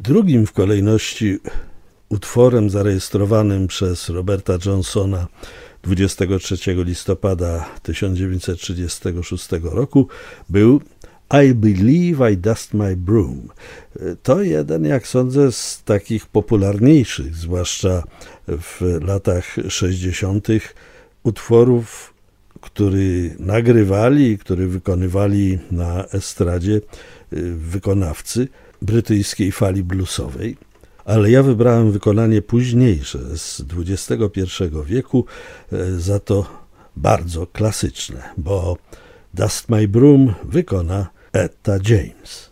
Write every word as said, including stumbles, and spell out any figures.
Drugim w kolejności utworem zarejestrowanym przez Roberta Johnsona dwudziestego trzeciego listopada tysiąc dziewięćset trzydziestego szóstego roku był I Believe I Dust My Broom. To jeden, jak sądzę, z takich popularniejszych, zwłaszcza w latach sześćdziesiątych, utworów, który nagrywali, który wykonywali na estradzie wykonawcy brytyjskiej fali bluesowej. Ale ja wybrałem wykonanie późniejsze, z dwudziestego pierwszego wieku, za to bardzo klasyczne, bo Dust My Broom wykona Etta James.